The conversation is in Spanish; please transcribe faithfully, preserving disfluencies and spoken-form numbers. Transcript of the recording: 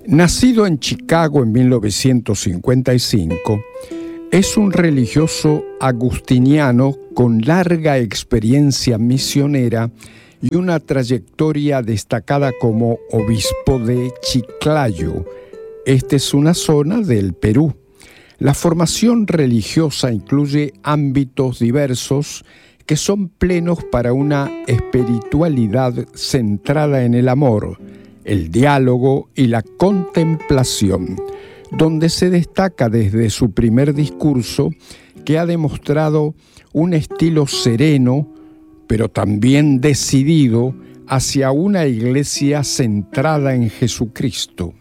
Nacido en Chicago en mil novecientos cincuenta y cinco, es un religioso agustiniano con larga experiencia misionera y una trayectoria destacada como obispo de Chiclayo. Esta es una zona del Perú. La formación religiosa incluye ámbitos diversos que son plenos para una espiritualidad centrada en el amor, el diálogo y la contemplación, donde se destaca desde su primer discurso que ha demostrado un estilo sereno, pero también decidido hacia una iglesia centrada en Jesucristo.